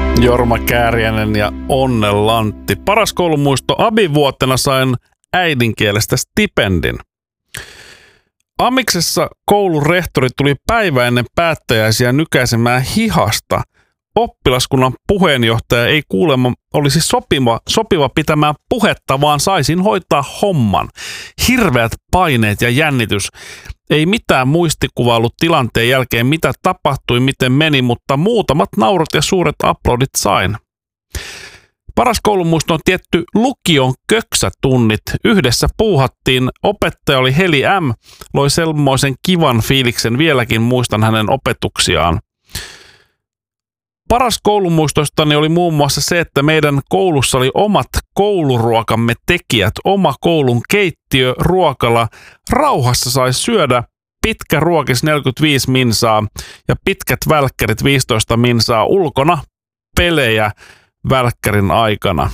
Jorma Kääriäinen ja Onne Lantti. Paras koulumuisto: abivuotena sain äidinkielestä stipendin. Amiksessa koulun rehtori tuli päivä ennen päättäjäisiä nykäisemään hihasta. Oppilaskunnan puheenjohtaja ei kuulemma olisi sopiva pitämään puhetta, vaan saisin hoitaa homman. Hirveät paineet ja jännitys. Ei mitään muistikuvailut tilanteen jälkeen, mitä tapahtui, miten meni, mutta muutamat naurut ja suuret aplodit sain. Paras koulumuisto on tietty lukion köksätunnit. Yhdessä puuhattiin. Opettaja oli Heli M. Loi semmoisen kivan fiiliksen. Vieläkin muistan hänen opetuksiaan. Paras koulumuistostani oli muun muassa se, että meidän koulussa oli omat kouluruokamme tekijät, oma koulun keittiö, ruokala. Rauhassa sai syödä, pitkä ruokis 45 minsaa ja pitkät välkkärit 15 minsaa, ulkona pelejä välkkärin aikana.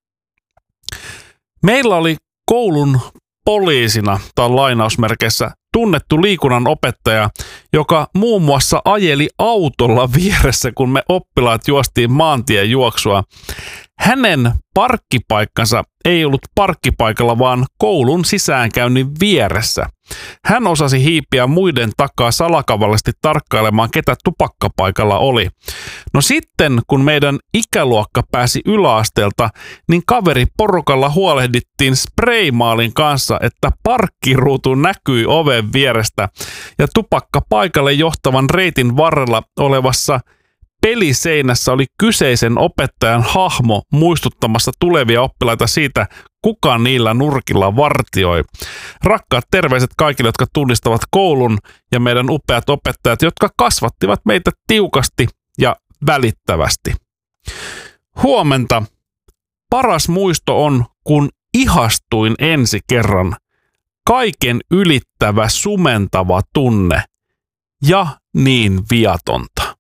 Meillä oli koulun poliisina, tai lainausmerkeissä, tunnettu liikunnan opettaja, joka muun muassa ajeli autolla vieressä, kun me oppilaat juostiin maantiejuoksua. Hänen parkkipaikkansa ei ollut parkkipaikalla, vaan koulun sisäänkäynnin vieressä. Hän osasi hiipiä muiden takaa salakavallisesti tarkkailemaan, ketä tupakkapaikalla oli. No sitten, kun meidän ikäluokka pääsi yläasteelta, niin kaveriporukalla huolehdittiin spraymaalin kanssa, että parkkiruutu näkyi oven vierestä ja tupakkapaikalle johtavan reitin varrella olevassa peliseinässä oli kyseisen opettajan hahmo muistuttamassa tulevia oppilaita siitä, kuka niillä nurkilla vartioi. Rakkaat terveiset kaikille, jotka tunnistavat koulun ja meidän upeat opettajat, jotka kasvattivat meitä tiukasti ja välittävästi. Huomenta. Paras muisto on, kun ihastuin ensi kerran. Kaiken ylittävä, sumentava tunne ja niin viatonta.